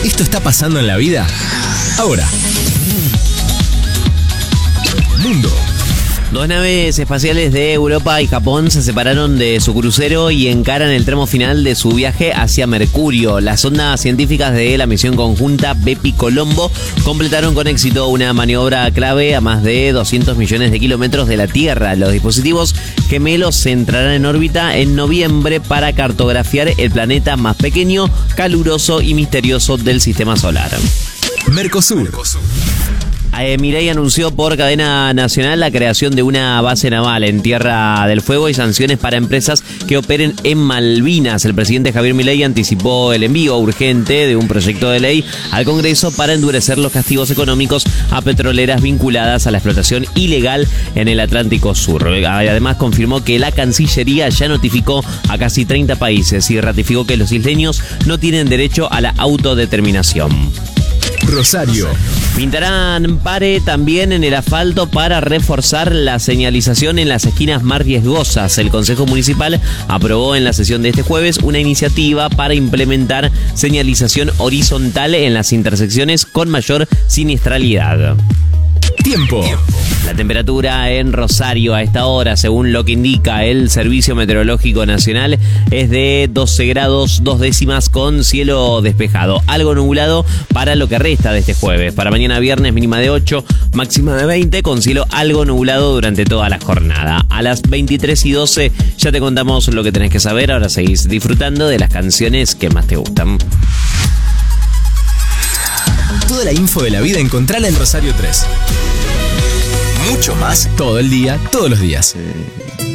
¿Esto está pasando en la vida? Ahora. Mundo. Dos naves espaciales de Europa y Japón se separaron de su crucero y encaran el tramo final de su viaje hacia Mercurio. Las sondas científicas de la misión conjunta Bepi-Colombo completaron con éxito una maniobra clave a más de 200 millones de kilómetros de la Tierra. Los dispositivos gemelos se entrarán en órbita en noviembre para cartografiar el planeta más pequeño, caluroso y misterioso del sistema solar. Mercosur. Milei anunció por cadena nacional la creación de una base naval en Tierra del Fuego y sanciones para empresas que operen en Malvinas. El presidente Javier Milei anticipó el envío urgente de un proyecto de ley al Congreso para endurecer los castigos económicos a petroleras vinculadas a la explotación ilegal en el Atlántico Sur. Además, confirmó que la Cancillería ya notificó a casi 30 países y ratificó que los isleños no tienen derecho a la autodeterminación. Rosario. Pintarán pare también en el asfalto para reforzar la señalización en las esquinas más riesgosas. El Consejo Municipal aprobó en la sesión de este jueves una iniciativa para implementar señalización horizontal en las intersecciones con mayor siniestralidad. Tiempo. La temperatura en Rosario a esta hora, según lo que indica el Servicio Meteorológico Nacional, es de 12 grados 2 décimas con cielo despejado. Algo nublado para lo que resta de este jueves. Para mañana viernes, mínima de 8, máxima de 20, con cielo algo nublado durante toda la jornada. A las 23:12 ya te contamos lo que tenés que saber. Ahora seguís disfrutando de las canciones que más te gustan. Toda la info de la vida encontrala en Rosario 3. Mucho más todo el día, todos los días.